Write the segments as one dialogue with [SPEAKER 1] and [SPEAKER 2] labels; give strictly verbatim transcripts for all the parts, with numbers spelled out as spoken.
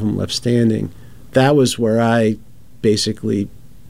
[SPEAKER 1] them left standing. That was where I basically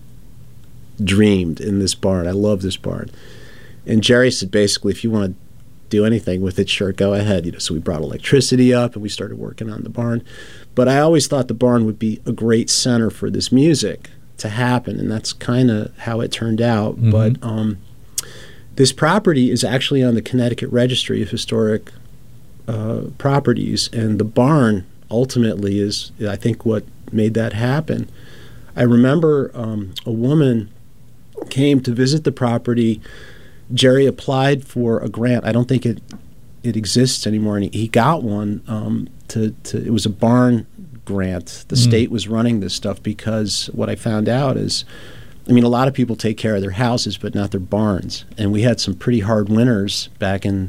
[SPEAKER 1] dreamed in this barn. I love this barn. And Jerry said, basically, if you want to do anything with it, sure, go ahead. You know, so we brought electricity up and we started working on the barn. But I always thought the barn would be a great center for this music to happen, and that's kind of how it turned out. Mm-hmm. But um, this property is actually on the Connecticut Registry of Historic uh, Properties, and the barn ultimately is, I think, what made that happen. I remember um, a woman came to visit the property. Jerry applied for a grant. I don't think it it exists anymore, and he, he got one. Um, to, to it was a barn grant. The mm. state was running this stuff because what I found out is, I mean, a lot of people take care of their houses, but not their barns. And we had some pretty hard winters back in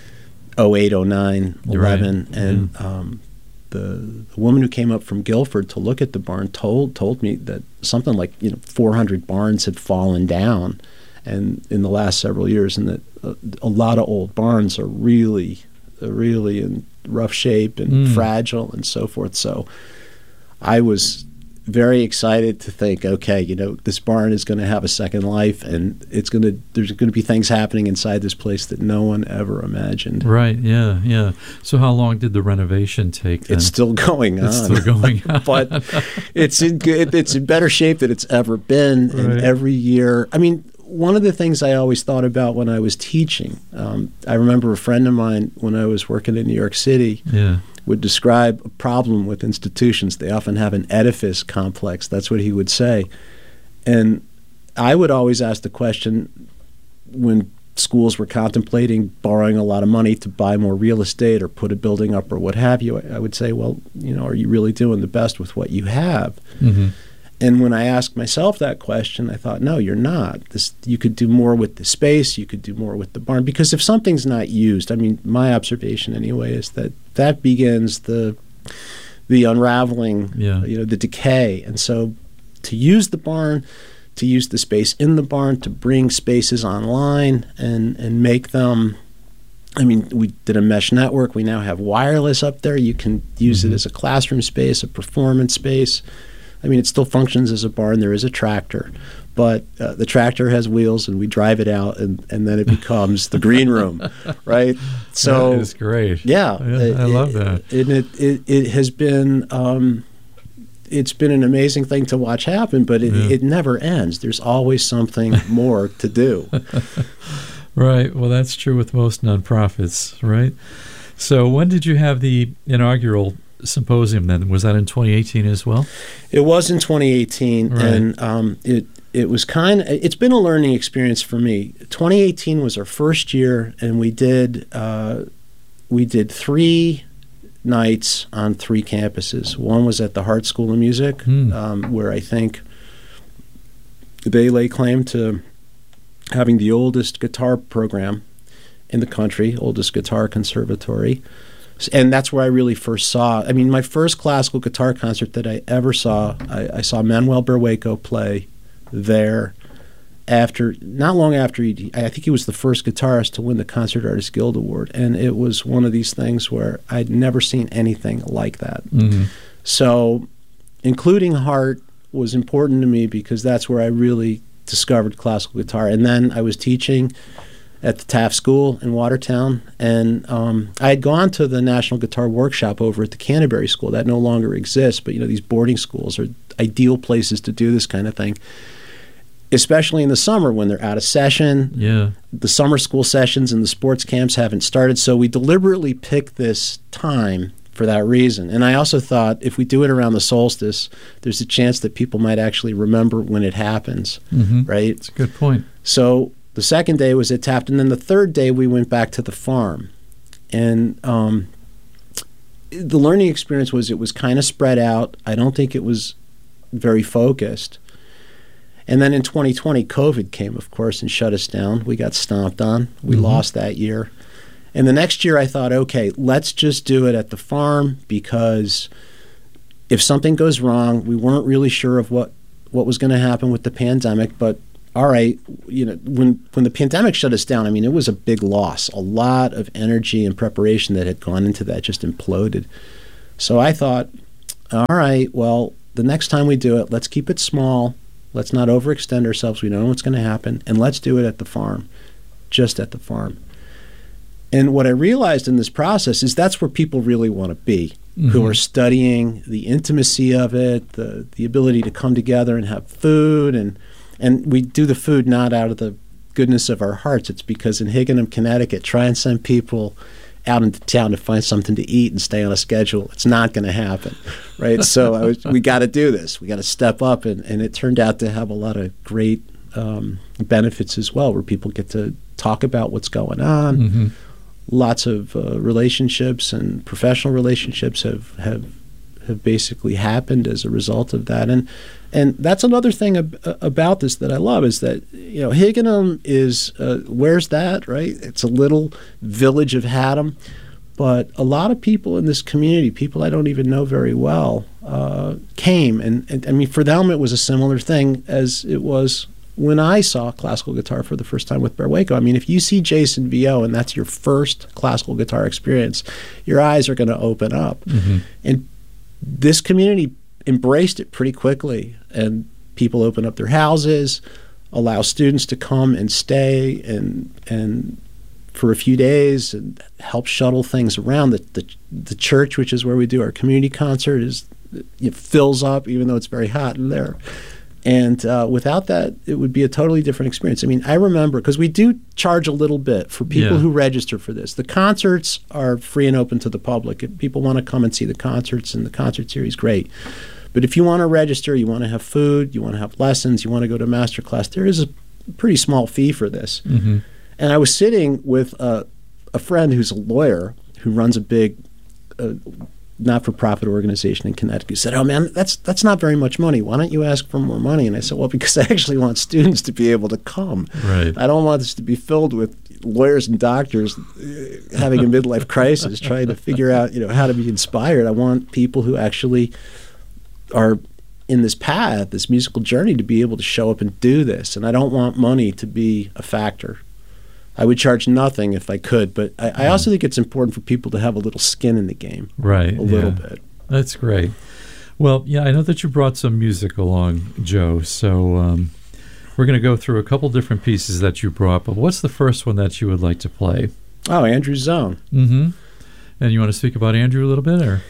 [SPEAKER 1] oh eight, oh nine, eleven, right. and mm. um, the, the woman who came up from Guilford to look at the barn told told me that something like you know four hundred barns had fallen down, and in the last several years, and that a, a lot of old barns are really, really in rough shape and mm. fragile and so forth. So I was very excited to think, okay, you know, this barn is going to have a second life, and it's going to there's going to be things happening inside this place that no one ever imagined.
[SPEAKER 2] Right. Yeah. Yeah. So how long did the renovation take then?
[SPEAKER 1] It's still going on.
[SPEAKER 2] It's still going on.
[SPEAKER 1] But it's in good, it's in better shape than it's ever been. Right. And every year, I mean, one of the things I always thought about when I was teaching, um, I remember a friend of mine when I was working in New York City. Yeah. would describe a problem with institutions. They often have an edifice complex. That's what he would say. And I would always ask the question when schools were contemplating borrowing a lot of money to buy more real estate or put a building up or what have you, I would say, well, you know, are you really doing the best with what you have? Mm-hmm. And when I asked myself that question, I thought, no, you're not. This, you could do more with the space. You could do more with the barn. Because if something's not used, I mean, my observation anyway is that that begins the the unraveling, yeah. you know, the decay. And so to use the barn, to use the space in the barn, to bring spaces online and, and make them, I mean, we did a mesh network. We now have wireless up there. You can use mm-hmm. it as a classroom space, a performance space. I mean, it still functions as a barn. There is a tractor, but uh, the tractor has wheels, and we drive it out, and, and then it becomes the green room, right? So
[SPEAKER 2] that is great.
[SPEAKER 1] Yeah,
[SPEAKER 2] yeah
[SPEAKER 1] it,
[SPEAKER 2] I love that.
[SPEAKER 1] And it, it it has been um, it's been an amazing thing to watch happen, but it, yeah. it never ends. There's always something more to do.
[SPEAKER 2] Right. Well, that's true with most nonprofits, right? So when did you have the inaugural symposium then? Was that in twenty eighteen as well?
[SPEAKER 1] It was in twenty eighteen, right. and um, it it was kind of, it's been a learning experience for me. twenty eighteen was our first year, and we did uh, we did three nights on three campuses. One was at the Hart School of Music, hmm. um, where I think they lay claim to having the oldest guitar program in the country, oldest guitar conservatory. And that's where I really first saw, I mean, my first classical guitar concert that I ever saw, I, I saw Manuel Berhueco play there after, not long after, he, I think he was the first guitarist to win the Concert Artist Guild Award. And it was one of these things where I'd never seen anything like that. Mm-hmm. So including Hart was important to me because that's where I really discovered classical guitar. And then I was teaching at the Taft School in Watertown, and um, I had gone to the National Guitar Workshop over at the Canterbury School. That no longer exists, but you know these boarding schools are ideal places to do this kind of thing, especially in the summer when they're out of session. Yeah, the summer school sessions and the sports camps haven't started, so we deliberately picked this time for that reason. And I also thought if we do it around the solstice, there's a chance that people might actually remember when it happens, mm-hmm. right?
[SPEAKER 2] That's a good point.
[SPEAKER 1] So the second day was at Taft, and then the third day we went back to the farm. And um, the learning experience was it was kind of spread out. I don't think it was very focused. And then in twenty twenty, COVID came, of course, and shut us down. We got stomped on. We mm-hmm. lost that year. And the next year I thought, okay, let's just do it at the farm because if something goes wrong, we weren't really sure of what, what was going to happen with the pandemic, but all right, you know, when when the pandemic shut us down, I mean, it was a big loss. A lot of energy and preparation that had gone into that just imploded. So I thought, all right, well, the next time we do it, let's keep it small. Let's not overextend ourselves. We don't know what's going to happen. And let's do it at the farm, just at the farm. And what I realized in this process is that's where people really want to be, mm-hmm. who are studying the intimacy of it, the the ability to come together and have food. And, and we do the food not out of the goodness of our hearts. It's because in Higganum, Connecticut, try and send people out into town to find something to eat and stay on a schedule. It's not going to happen, right? So I was, we got to do this. We got to step up. And, and it turned out to have a lot of great um, benefits as well, where people get to talk about what's going on. Mm-hmm. Lots of uh, relationships and professional relationships have, have have basically happened as a result of that. And and that's another thing ab- about this that I love is that, you know, Higganum is, uh, where's that, right? It's a little village of Haddam, but a lot of people in this community, people I don't even know very well, uh, came. And, and I mean, for them, it was a similar thing as it was when I saw classical guitar for the first time with Bear Waco. I mean, if you see Jason Vio and that's your first classical guitar experience, your eyes are going to open up. Mm-hmm. And this community embraced it pretty quickly, and people open up their houses, allow students to come and stay and and for a few days and help shuttle things around. The the, the church, which is where we do our community concert, is it fills up even though it's very hot in there. And uh, without that, it would be a totally different experience. I mean, I remember, because we do charge a little bit for people yeah. who register for this. The concerts are free and open to the public. If people want to come and see the concerts and the concert series, great. But if you want to register, you want to have food, you want to have lessons, you want to go to master class, there is a pretty small fee for this. Mm-hmm. And I was sitting with a, a friend who's a lawyer who runs a big uh, not-for-profit organization in Connecticut, who said, oh, man, that's that's not very much money. Why don't you ask for more money? And I said, well, because I actually want students to be able to come.
[SPEAKER 2] Right.
[SPEAKER 1] I don't want this to be filled with lawyers and doctors having a midlife crisis, trying to figure out, you know, how to be inspired. I want people who actually are in this path, this musical journey, to be able to show up and do this. And I don't want money to be a factor. I would charge nothing if I could, but I, I also think it's important for people to have a little skin in the game.
[SPEAKER 2] Right.
[SPEAKER 1] A little
[SPEAKER 2] yeah.
[SPEAKER 1] bit.
[SPEAKER 2] That's great. Well, yeah, I know that you brought some music along, Joe, so um, we're going to go through a couple different pieces that you brought, but what's the first one that you would like to play?
[SPEAKER 1] Oh, Andrew's Zone.
[SPEAKER 2] Mm-hmm. And you want to speak about Andrew a little bit, or?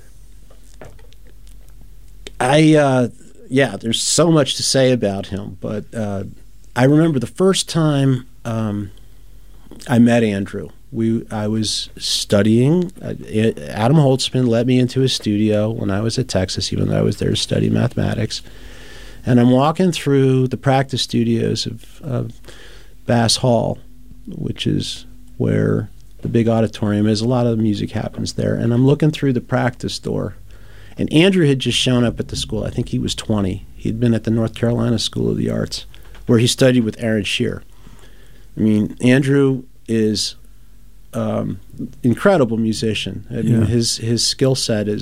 [SPEAKER 1] I, uh, yeah, there's so much to say about him, but uh, I remember the first time um, I met Andrew. We I was studying. Uh, Adam Holtzman let me into his studio when I was at Texas, even though I was there to study mathematics. And I'm walking through the practice studios of, of Bass Hall, which is where the big auditorium is. A lot of the music happens there. And I'm looking through the practice door. And Andrew had just shown up at the school. I think he was twenty. He'd been at the North Carolina School of the Arts, where he studied with Aaron Shear. I mean, Andrew is um, incredible musician. I mean,
[SPEAKER 2] yeah.
[SPEAKER 1] his his skill set is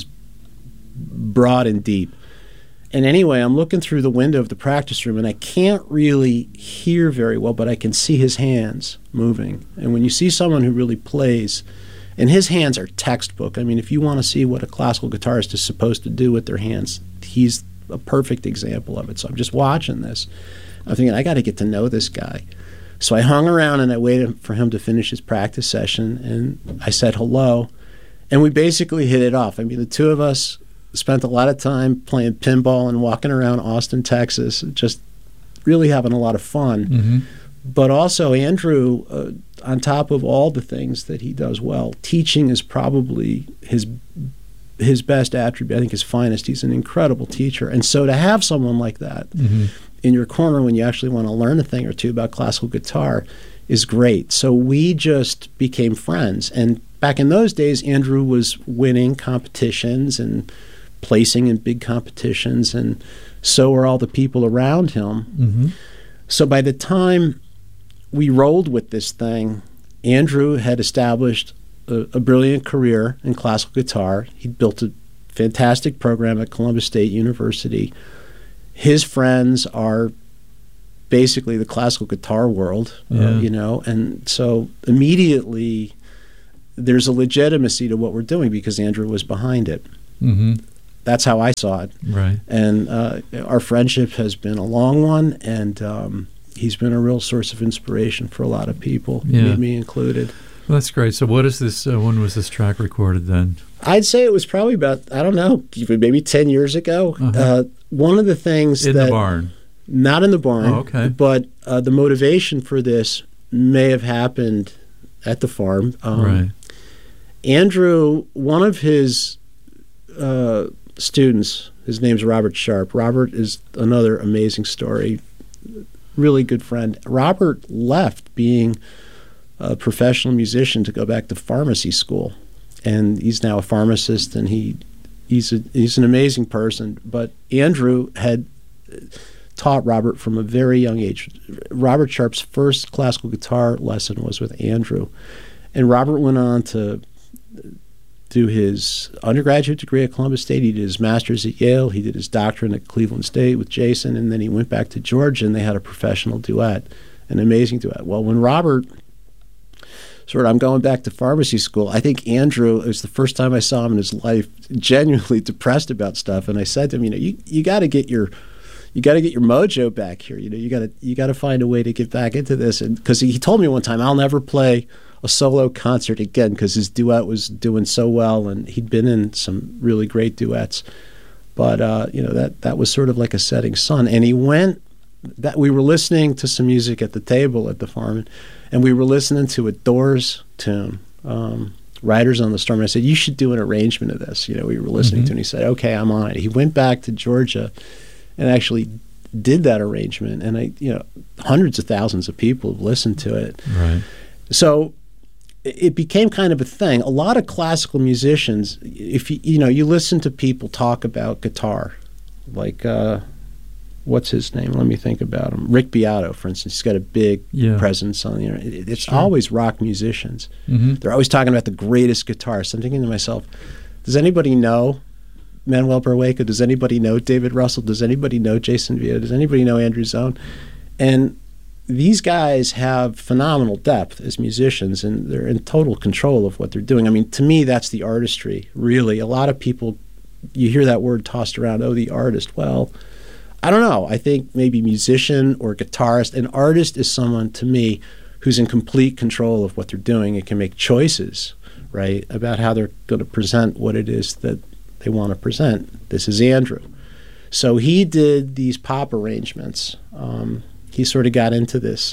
[SPEAKER 1] broad and deep. And anyway, I'm looking through the window of the practice room, and I can't really hear very well, but I can see his hands moving. And when you see someone who really plays, and his hands are textbook. I mean, if you want to see what a classical guitarist is supposed to do with their hands, he's a perfect example of it. So I'm just watching this. I'm thinking, I got to get to know this guy. So I hung around and I waited for him to finish his practice session, and I said hello, and we basically hit it off. I mean, the two of us spent a lot of time playing pinball and walking around Austin, Texas, just really having a lot of fun. Mm-hmm. But also Andrew, uh, on top of all the things that he does well, teaching is probably his his best attribute, I think his finest. He's an incredible teacher. And so to have someone like that mm-hmm. in your corner when you actually want to learn a thing or two about classical guitar is great. So we just became friends. And back in those days, Andrew was winning competitions and placing in big competitions, and so were all the people around him. Mm-hmm. So by the time we rolled with this thing, Andrew had established a, a brilliant career in classical guitar. He'd built a fantastic program at Columbus State University. His friends are basically the classical guitar world, yeah. uh, you know, and so immediately there's a legitimacy to what we're doing because Andrew was behind it. Mm-hmm. that's how I saw it.
[SPEAKER 2] Right.
[SPEAKER 1] And uh, our friendship has been a long one, and um, he's been a real source of inspiration for a lot of people,
[SPEAKER 2] Yeah.
[SPEAKER 1] me, me included.
[SPEAKER 2] Well, that's great. So what is this, uh, when was this track recorded then?
[SPEAKER 1] I'd say it was probably about, I don't know, maybe ten years ago.
[SPEAKER 2] Uh-huh.
[SPEAKER 1] Uh, one of the things
[SPEAKER 2] In
[SPEAKER 1] that...
[SPEAKER 2] the barn?
[SPEAKER 1] Not in the barn.
[SPEAKER 2] Oh, okay.
[SPEAKER 1] But uh, the motivation for this may have happened at the farm. Um,
[SPEAKER 2] right.
[SPEAKER 1] Andrew, one of his uh, students, his name's Robert Sharp. Robert is another amazing story, really good friend. Robert left being a professional musician to go back to pharmacy school, and he's now a pharmacist, and he he's a, he's an amazing person. But Andrew had taught Robert from a very young age. Robert Sharp's first classical guitar lesson was with Andrew, and Robert went on to do his undergraduate degree at Columbus State. He did his master's at Yale. He did his doctorate at Cleveland State with Jason, and then he went back to Georgia, and they had a professional duet, an amazing duet. Well, when Robert sort of, I'm going back to pharmacy school, I think Andrew, it was the first time I saw him in his life, genuinely depressed about stuff, and I said to him, you know, you, you got to get your you got to get your mojo back here. You know, you got to you got to find a way to get back into this. And because he, he told me one time, I'll never play a solo concert again, because his duet was doing so well, and he'd been in some really great duets. But uh, you know, that that was sort of like a setting sun. And he went. That we were listening to some music at the table at the farm, and we were listening to a Doors tune, um, Riders on the Storm. And I said, you should do an arrangement of this. You know, we were listening
[SPEAKER 2] Mm-hmm.
[SPEAKER 1] to it, and he said, okay, I'm on it. He went back to Georgia and actually did that arrangement, and I, you know, hundreds of thousands of people have listened to it.
[SPEAKER 2] Right.
[SPEAKER 1] So it became kind of a thing. A lot of classical musicians, if you you know, you listen to people talk about guitar, like uh, what's his name? Let me think about him. Rick Beato, for instance. He's got a big
[SPEAKER 2] Yeah.
[SPEAKER 1] presence on the internet. It- It's
[SPEAKER 2] Sure.
[SPEAKER 1] always rock musicians.
[SPEAKER 2] Mm-hmm.
[SPEAKER 1] They're always talking about the greatest guitarists. I'm thinking to myself, does anybody know Manuel Berrueco? Does anybody know David Russell? Does anybody know Jason Villa? Does anybody know Andrew Zone? And these guys have phenomenal depth as musicians, and they're in total control of what they're doing. I mean, to me, that's the artistry, really. A lot of people, you hear that word tossed around, oh, the artist. Well, I don't know. I think maybe musician or guitarist. An artist is someone, to me, who's in complete control of what they're doing and can make choices, right, about how they're going to present what it is that they want to present. This is Andrew. So he did these pop arrangements. Um, he sort of got into this,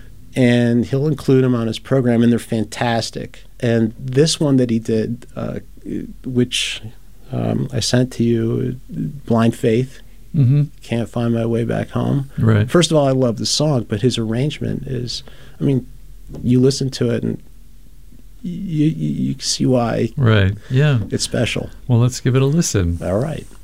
[SPEAKER 1] and he'll include them on his program, and they're fantastic. And this one that he did, uh, which um, I sent to you, Blind Faith,
[SPEAKER 2] Mm-hmm.
[SPEAKER 1] Can't Find My Way Back Home.
[SPEAKER 2] Right.
[SPEAKER 1] First of all, I love the song, but his arrangement is, I mean, you listen to it and you, you, you see why
[SPEAKER 2] Right. Yeah.
[SPEAKER 1] it's special.
[SPEAKER 2] Well, let's give it a listen.
[SPEAKER 1] All right.